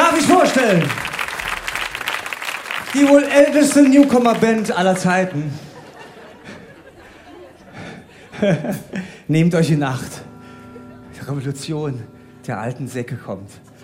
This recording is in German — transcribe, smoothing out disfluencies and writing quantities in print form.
Darf ich vorstellen? Die wohl älteste Newcomer-Band aller Zeiten. Nehmt euch in Acht. Die Revolution der alten Säcke kommt.